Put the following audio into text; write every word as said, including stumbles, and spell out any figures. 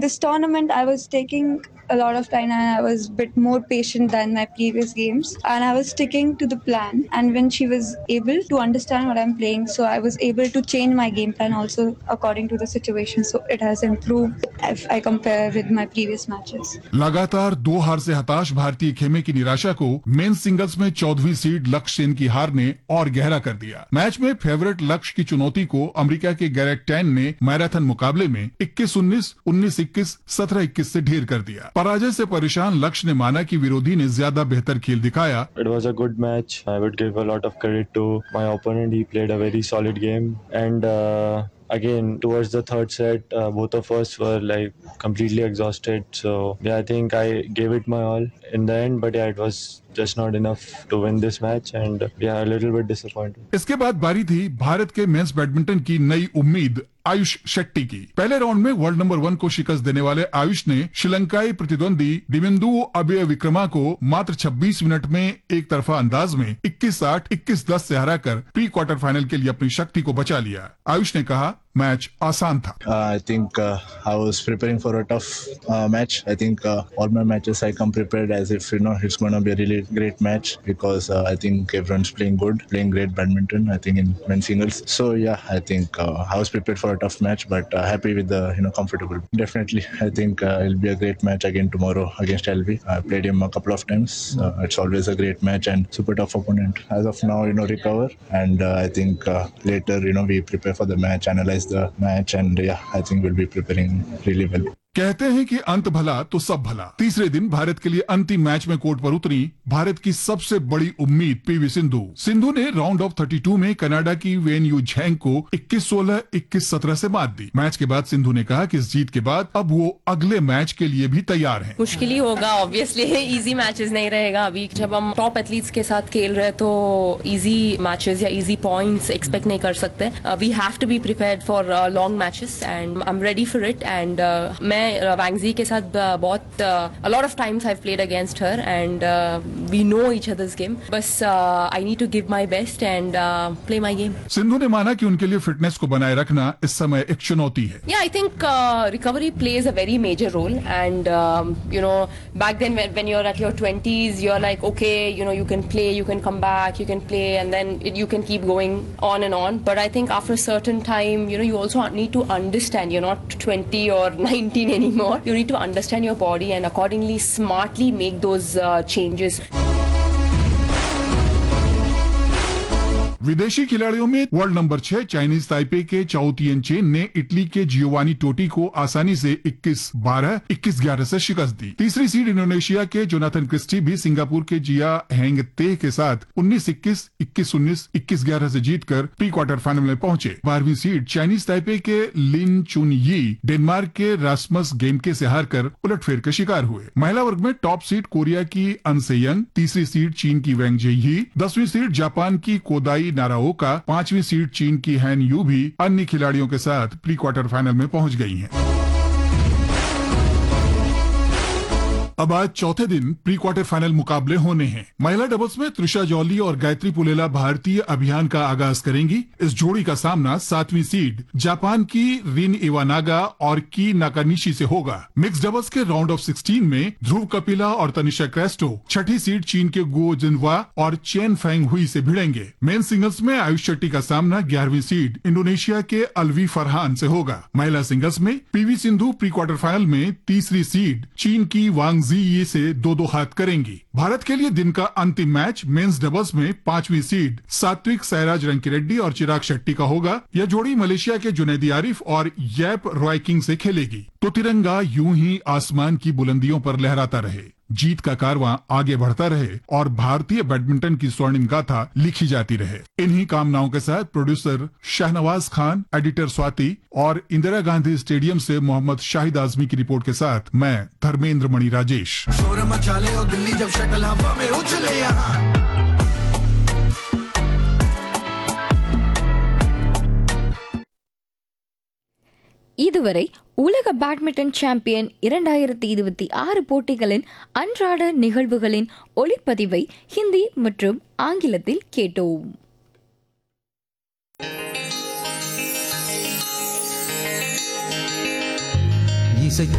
this tournament, I was taking a lot of time and I was a bit more patient than my previous games. And I was sticking to the plan. And when she was able to understand what I'm playing, so I was able to change my game plan also according to the situation. So it has improved if I compare with my previous matches. लगातार दो हार से हताश भारतीय खेमे की निराशा को मेन सिंगल्स में चौदहवीं सीड लक्ष्य सेन की हार ने और गहरा कर दिया। मैच में फेवरेट लक्ष्य की चुनौती को अमेरिका के गैरेट टैन ने मैराथन मुकाबले में इक्कीस उन्नीस, उन्नीस इक्कीस, सत्रह इक्कीस से ढेर कर दिया। पराजय से परेशान लक्ष्य ने माना कि विरोधी ने ज्यादा बेहतर खेल दिखाया। It was a good match. I would give a lot of credit to my opponent. He played a very solid game, and uh, again towards the third set, uh, both of us were like completely exhausted. So yeah, I think I gave it my all in the end, but yeah, it was just not enough to win this match, and yeah, a little bit disappointed. इसके बाद बारी थी भारत के mains badminton की नई उम्मीद आयुष शेट्टी की। पहले राउंड में वर्ल्ड नंबर वन को शिकस्त देने वाले आयुष ने श्रीलंकाई प्रतिद्वंदी दिवेंदु अभय विक्रमा को मात्र छब्बीस मिनट में एक तरफा अंदाज में इक्कीस आठ, इक्कीस दस से हराकर प्री क्वार्टर फाइनल के लिए अपनी शक्ति को बचा लिया। आयुष ने कहा, मैच आसान था। I think uh, I was preparing for a tough uh, match. I think uh, all my matches I come prepared as if you know it's going to be a really great match because uh, I think everyone's playing good, playing great badminton. I think in men's singles. So yeah, I think uh, I was prepared for a tough match, but uh, happy with the you know comfortable. Definitely, I think uh, it'll be a great match again tomorrow against L V. I played him a couple of times. Uh, it's always a great match and super tough opponent. As of now, you know recover, and uh, I think uh, later you know we prepare for the match, analyze the match, and yeah, I think we'll be preparing really well. कहते हैं कि अंत भला तो सब भला। तीसरे दिन भारत के लिए अंतिम मैच में कोर्ट पर उतरी भारत की सबसे बड़ी उम्मीद पीवी सिंधु। सिंधु ने राउंड ऑफ बत्तीस में कनाडा की वेन यू झैंग को इक्कीस सोलह, इक्कीस सत्रह से मात दी। मैच के बाद सिंधु ने कहा कि इस जीत के बाद अब वो अगले मैच के लिए भी तैयार हैं। मुश्किल ही होगा, ऑब्वियसली इजी मैचेस नहीं रहेगा। अभी जब हम टॉप एथलीट्स के साथ खेल रहे हैं तो इजी मैचेस या इजी पॉइंट्स एक्सपेक्ट नहीं कर सकते। We have to be prepared for long matches and I am ready for it. And मैं वांगजी के साथ बहुत a lot of times I've played against her and uh, we know each other's game. बस uh, I need to give my best and uh, play my game. Sindhu ने माना कि उनके लिए फिटनेस को बनाए रखना इस समय एक चुनौती है। Yeah, I think uh, recovery plays a very major role, and um, you know back then when, when you're at your twenties, you're like okay, you know you can play, you can come back, you can play, and then it, you can keep going on and on. But I think after a certain time, you know you also need to understand you're not twenty or nineteen anymore. You need to understand your body and accordingly smartly make those uh, changes. विदेशी खिलाड़ियों में world number छह Chinese Taipei के चाओ Tien chain ने Italy के Giovanni टोटी को आसानी से इक्कीस बारह, इक्कीस ग्यारह से शिकस्त दी। तीसरी सीड इंडोनेशिया के जोनाथन क्रिस्टी भी सिंगापुर के जिया हैंग ते के साथ उन्नीस इक्कीस, इक्कीस उन्नीस, इक्कीस ग्यारह से जीतकर प्री क्वार्टर फाइनल में पहुंचे। बारहवीं सीड चाइनीज ताइपे के लिन चुन यी डेनमार्क के रास्मस गेमके से हारकर उलटफेर के शिकार हुए। महिला वर्ग में टॉप सीड कोरिया की अन से यंग, तीसरी सीड चीन की वेंग जेही, दसवीं सीड जापान की कोदाई नाराओका, पांचवीं सीड चीन की हैन यू भी अन्य खिलाड़ियों के साथ प्री क्वार्टर फाइनल में पहुंच गई हैं। अब आज चौथे दिन प्री क्वार्टर फाइनल मुकाबले होने हैं। महिला डबल्स में त्रिशा जॉली और गायत्री पुलेला भारतीय अभियान का आगाज करेंगी। इस जोड़ी का सामना सातवीं सीड जापान की रिन इवानागा और की नाकानिशी से होगा। मिक्स डबल्स के राउंड ऑफ सिक्सटीन में ध्रुव कपिला और तनिषा क्रेस्टो छठी सीड चीन के गो जिनवा और चेन फेंग हुई से भिड़ेंगे। मेन सिंगल्स में आयुष शेट्टी का सामना ग्यारहवीं सीड इंडोनेशिया के अलवी फरहान से होगा। महिला सिंगल्स में PV Sindhu pre quarter final में तीसरी सीड चीन की वांग जी से दो दो हाथ करेंगी। भारत के लिए दिन का अंतिम मैच मेंस डबल्स में पांचवी सीड सात्विक साईराज रंकीरेड्डी और चिराग शेट्टी का होगा। यह जोड़ी मलेशिया के जुनैदी आरिफ और यैप रॉयकिंग से खेलेगी। तो तिरंगा यूं ही आसमान की बुलंदियों पर लहराता रहे, जीत का कारवां आगे बढ़ता रहे और भारतीय बैडमिंटन की स्वर्णिम गाथा लिखी जाती रहे। इन्हीं कामनाओं के साथ प्रोड्यूसर शाहनवाज खान, एडिटर स्वाति और इंदिरा गांधी स्टेडियम से मोहम्मद शाहिद आजमी की रिपोर्ट के साथ मैं धर्मेंद्र मणि राजेश। शोर मचा ले और दिल्ली जब शटल हवा में उछले यहाँ। இதுவரை உலக பேட்மிண்டன் சாம்பியன் இரண்டாயிரத்தி இருபத்தி ஆறு போட்டிகளின் அன்றாட நிகழ்வுகளின் ஒளிப்பதிவை ஹிந்தி மற்றும் ஆங்கிலத்தில் கேட்டோம்.